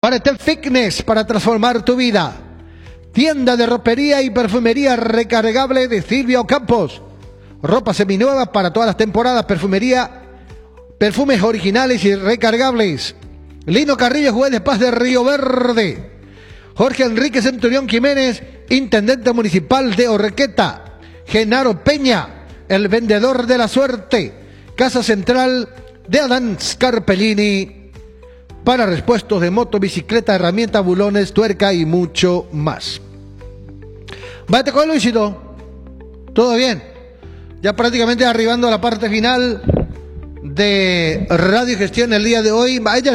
Paretel Fitness para transformar tu vida. Tienda de ropería y perfumería recargable de Silvia Ocampos. Ropa seminueva para todas las temporadas. Perfumería, perfumes originales y recargables. Lino Carrillo, Juez de Paz de Río Verde. Jorge Enrique Centurión Jiménez, Intendente Municipal de Horqueta. Genaro Peña, el vendedor de la suerte. Casa Central de Adán Scarpellini. Para repuestos de moto, bicicleta, herramientas, bulones, tuerca y mucho más. Vete con Luisito. ¿Todo bien? Ya prácticamente arribando a la parte final de Radio Gestión el día de hoy. Vaya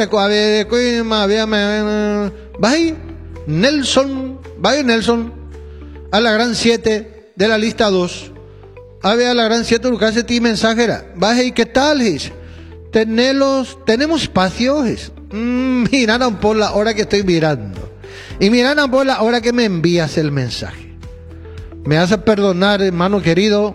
Nelson a la gran 7 de la lista 2. A ver, a la gran 7 Lucas ti mensajera. Vaya, ¿y qué tal? Tenemos espacio. Miraron por la hora que estoy mirando. Y miraron por la hora que me envías el mensaje. Me vas a perdonar, hermano querido.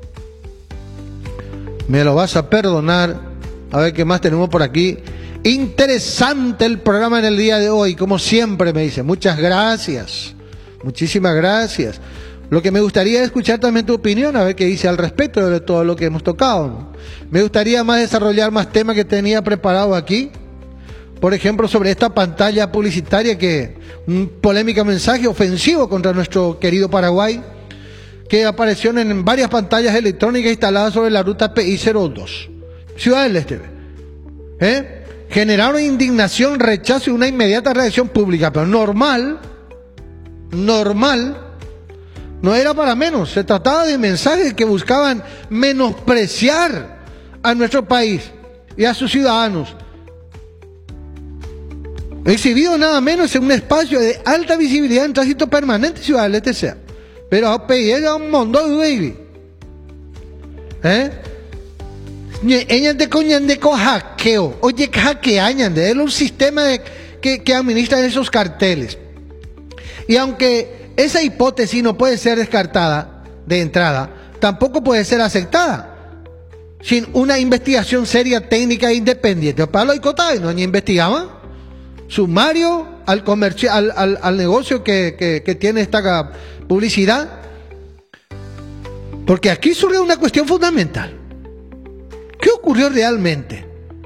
Me lo vas a perdonar. A ver qué más tenemos por aquí. Interesante el programa en el día de hoy. Como siempre me dice. Muchas gracias. Muchísimas gracias. Lo que me gustaría es escuchar también tu opinión. A ver qué dice al respecto de todo lo que hemos tocado. Me gustaría más desarrollar más temas que tenía preparado aquí. Por ejemplo, sobre esta pantalla publicitaria que un polémico mensaje ofensivo contra nuestro querido Paraguay, que apareció en varias pantallas electrónicas instaladas sobre la ruta PI02, Ciudad del Este. Generaron indignación, rechazo y una inmediata reacción pública, pero normal, no era para menos. Se trataba de mensajes que buscaban menospreciar a nuestro país y a sus ciudadanos. Exhibido nada menos en un espacio de alta visibilidad en tránsito permanente Ciudad del Este sea. Pero a pedir un montón de baby. Ella de coñande con hackeo. Oye, hackeañan de él un sistema que administra esos carteles. Y aunque esa hipótesis no puede ser descartada de entrada, tampoco puede ser aceptada sin una investigación seria, técnica e independiente. Pablo Icotay no investigaba. Sumario al al negocio que tiene esta publicidad. Porque aquí surge una cuestión fundamental. ¿Qué ocurrió realmente?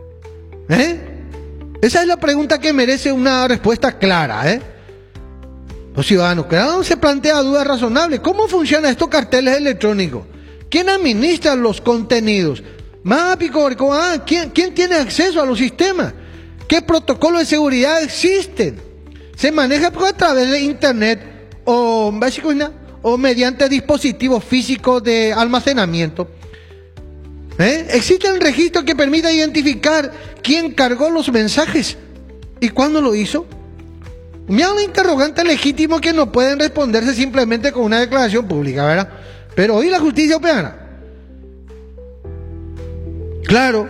Esa es la pregunta que merece una respuesta clara. Los ciudadanos, claro, se plantea dudas razonables. ¿Cómo funcionan estos carteles electrónicos? ¿Quién administra los contenidos? ¿Quién tiene acceso a los sistemas? ¿Qué protocolos de seguridad existen? ¿Se maneja a través de internet o mediante dispositivos físicos de almacenamiento? ¿Existe un registro que permita identificar quién cargó los mensajes y cuándo lo hizo? Me da un interrogante legítimo que no pueden responderse simplemente con una declaración pública, ¿verdad? Pero hoy la justicia opera. Claro.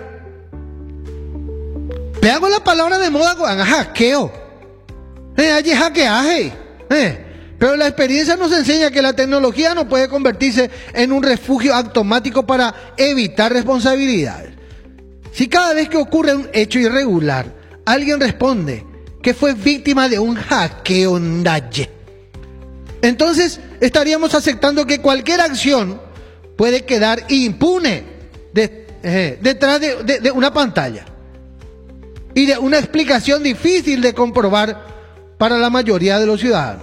Me hago la palabra de moda con hackeo. Hay hackeaje. Pero la experiencia nos enseña que la tecnología no puede convertirse en un refugio automático para evitar responsabilidades. Si cada vez que ocurre un hecho irregular, alguien responde que fue víctima de un hackeo, entonces estaríamos aceptando que cualquier acción puede quedar impune detrás de una pantalla. Y de una explicación difícil de comprobar para la mayoría de los ciudadanos.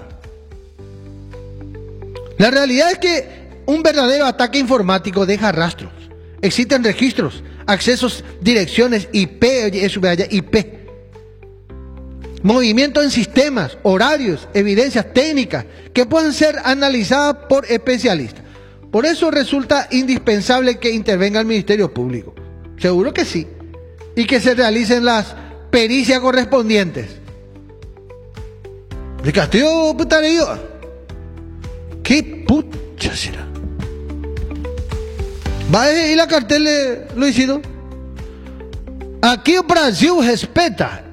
La realidad es que un verdadero ataque informático deja rastros. Existen registros, accesos, direcciones IP, movimientos en sistemas, horarios, evidencias técnicas que pueden ser analizadas por especialistas. Por eso resulta indispensable que intervenga el Ministerio Público. Seguro que sí. Y que se realicen las pericias correspondientes. De Castillo, putarillo. ¿Qué pucha será? ¿Va a ir la cartel, Luisito? Aquí en Brasil respeta.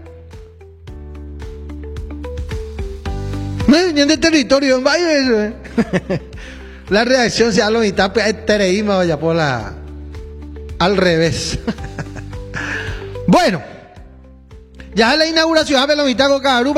En el territorio, vaya. La reacción se ha lo mitad, pues, tereíma, vaya por la. Al revés. Bueno, ya es la inauguración, a ver la mitad con cada grupo.